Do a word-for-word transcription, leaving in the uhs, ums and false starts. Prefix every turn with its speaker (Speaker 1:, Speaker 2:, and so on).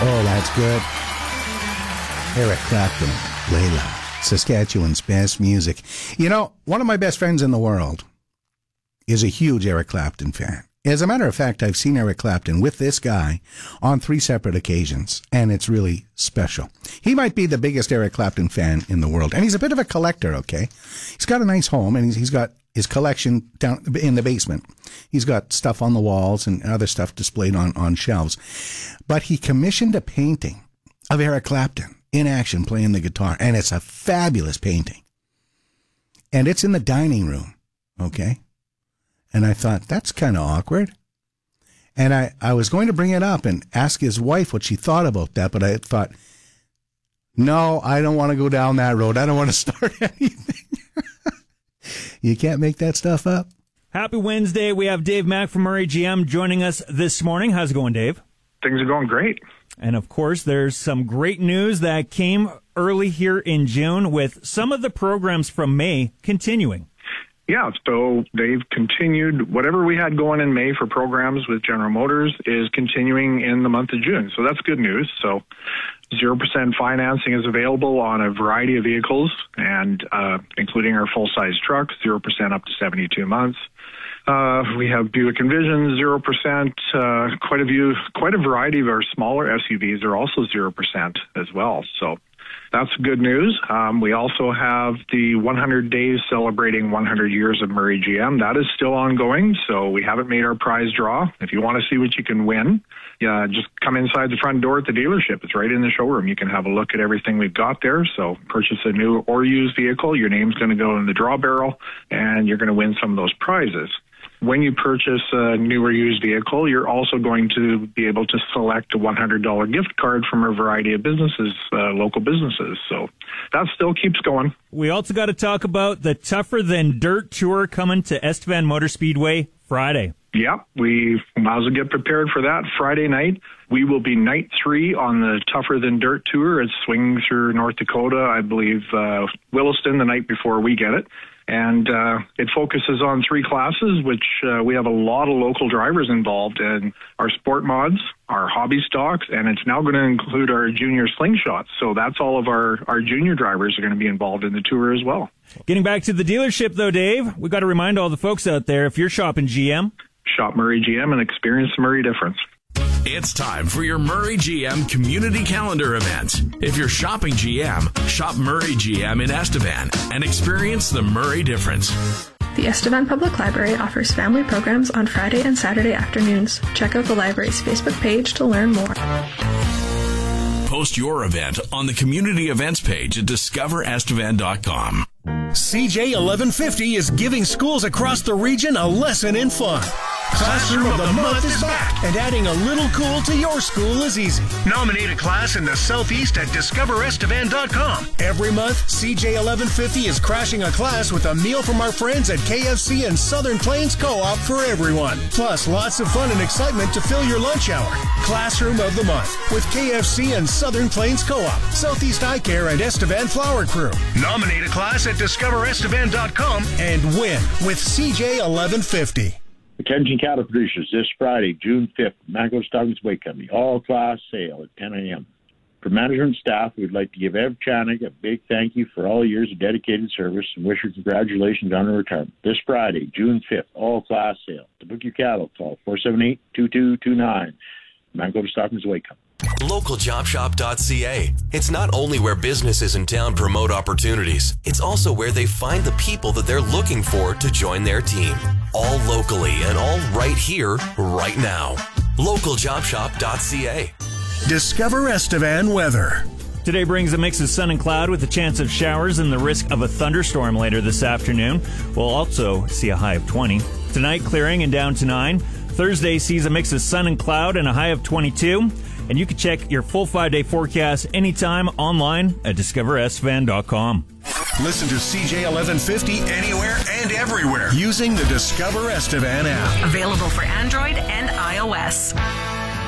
Speaker 1: Oh, that's good. Eric Clapton, Layla, Saskatchewan's best music. You know, one of my best friends in the world is a huge Eric Clapton fan. As a matter of fact, I've seen Eric Clapton with this guy on three separate occasions, and it's really special. He might be the biggest Eric Clapton fan in the world, and he's a bit of a collector, okay? He's got a nice home, and he's, he's got his collection down in the basement. He's got stuff on the walls and other stuff displayed on, on shelves. But he commissioned a painting of Eric Clapton in action playing the guitar, and it's a fabulous painting. And it's in the dining room, okay? And I thought, that's kind of awkward. And I, I was going to bring it up and ask his wife what she thought about that, but I thought, no, I don't want to go down that road. I don't want to start anything. You can't make that stuff up.
Speaker 2: Happy Wednesday. We have Dave Mack from Murray G M joining us this morning. How's it going, Dave?
Speaker 3: Things are going great.
Speaker 2: And, of course, there's some great news that came early here in June with some of the programs from May continuing.
Speaker 3: Yeah, so they've continued. Whatever we had going in May for programs with General Motors is continuing in the month of June. So that's good news. So zero percent financing is available on a variety of vehicles, and uh, including our full-size trucks, zero percent up to seventy-two months. Uh, we have Buick Envision, zero percent. Uh, quite a few, quite a variety of our smaller S U Vs are also zero percent as well. So that's good news. Um, we also have the one hundred days celebrating one hundred years of Murray G M. That is still ongoing, so we haven't made our prize draw. If you want to see what you can win, yeah, just come inside the front door at the dealership. It's right in the showroom. You can have a look at everything we've got there. So purchase a new or used vehicle. Your name's going to go in the draw barrel, and you're going to win some of those prizes. When you purchase a new or used vehicle, you're also going to be able to select a one hundred dollars gift card from a variety of businesses, uh, local businesses. So that still keeps going.
Speaker 2: We also got to talk about the Tougher Than Dirt Tour coming to Estevan Motor Speedway Friday.
Speaker 3: Yeah, we might as well get prepared for that. Friday night, we will be night three on the Tougher Than Dirt Tour. It's swinging through North Dakota, I believe, uh, Williston the night before we get it. And uh, it focuses on three classes, which uh, we have a lot of local drivers involved in: our sport mods, our hobby stocks, and it's now going to include our junior slingshots. So that's all of our, our junior drivers are going to be involved in the tour as well.
Speaker 2: Getting back to the dealership, though, Dave, we've got to remind all the folks out there, if you're shopping G M,
Speaker 3: shop Murray G M and experience the Murray difference.
Speaker 4: It's time for your Murray G M community calendar event. If you're shopping G M, shop Murray G M in Estevan and experience the Murray difference.
Speaker 5: The Estevan Public Library offers family programs on Friday and Saturday afternoons. Check out the library's Facebook page to learn more.
Speaker 4: Post your event on the community events page at discover estevan dot com.
Speaker 6: C J eleven fifty is giving schools across the region a lesson in fun. Classroom of the Month is back, and adding a little cool to your school is easy. Nominate a class in the Southeast at discover estevan dot com. Every month, C J eleven fifty is crashing a class with a meal from our friends at K F C and Southern Plains Co-op for everyone. Plus, lots of fun and excitement to fill your lunch hour. Classroom of the Month with K F C and Southern Plains Co-op, Southeast Eye Care, and Estevan Flower Crew. Nominate a class at discover estevan dot com and win with C J eleven fifty.
Speaker 7: Attention cattle producers, this Friday, June fifth, Mango Stockings Weight Company, all-class sale at ten a.m. For management and staff, we'd like to give Ev Chanik a big thank you for all years of dedicated service and wish her congratulations on her retirement. This Friday, June fifth, all-class sale. To book your cattle, call four seven eight, two two two nine. Mango Stockings Weight Company.
Speaker 8: local job shop dot c a. It's not only where businesses in town promote opportunities, it's also where they find the people that they're looking for to join their team. All locally and all right here, right now. local job shop dot c a.
Speaker 6: Discover Estevan weather.
Speaker 2: Today brings a mix of sun and cloud with a chance of showers and the risk of a thunderstorm later this afternoon. We'll also see a high of twenty. Tonight, clearing and down to nine. Thursday sees a mix of sun and cloud and a high of twenty-two. And you can check your full five-day forecast anytime online at discover estevan dot com.
Speaker 6: Listen to C J eleven fifty anywhere and everywhere using the Discover Estevan app.
Speaker 9: Available for Android and iOS.